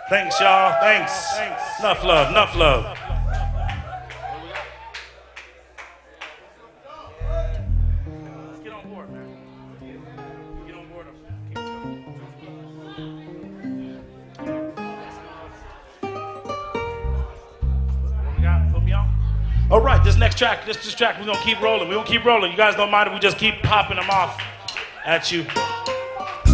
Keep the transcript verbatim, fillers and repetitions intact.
Thanks, y'all. Thanks. Thanks. Enough love. Enough love. Get on board, man. Get on board. What we got? Put me on. All right, this next track, this, this track, we're gonna keep rolling. We're gonna keep rolling. You guys don't mind if we just keep popping them off at you.